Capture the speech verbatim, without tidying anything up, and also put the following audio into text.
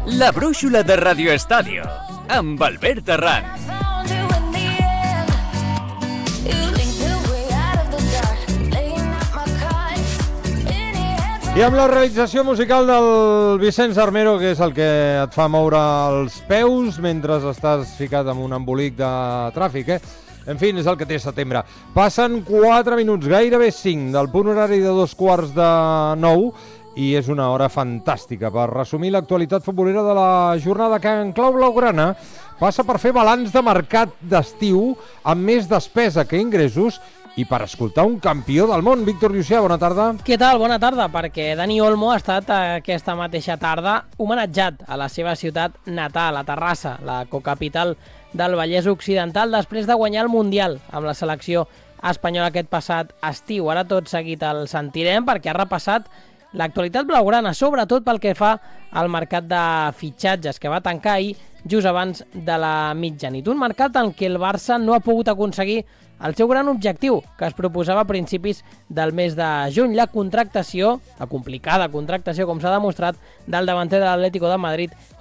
La brúixola de Radio Estadio, amb Albert Arranz. I amb la realització musical del Vicenç Armero, que és el que et fa moure els peus mentre estàs ficat en un embolic de tràfic, eh? En fi, és el que té setembre. Passen quatre minuts, gairebé cinc, del punt horari de dos quarts de nou, i és una hora fantàstica per resumir l'actualitat futbolera de la jornada, que en clau blaugrana passa per fer balanç de mercat d'estiu amb més despesa que ingressos i per escoltar un campió del món. Víctor Llucià, bona tarda. Què tal? Bona tarda, perquè Dani Olmo ha estat aquesta mateixa tarda homenatjat a la seva ciutat natal, a Terrassa, la cocapital del Vallès Occidental, després de guanyar el Mundial amb la selecció espanyola aquest passat estiu. Ara tot seguit el sentirem perquè ha repassat l'actualitat blaugrana, sobretot pel que fa al mercat de fitxatges, que va tancar ahir just abans de la mitjanit. Un mercat en què el Barça no ha pogut aconseguir el seu gran objectiu, que es proposava a principis del mes de juny, la contractació, la complicada contractació, com s'ha demostrat, del davanter de l'Atlético de Madrid,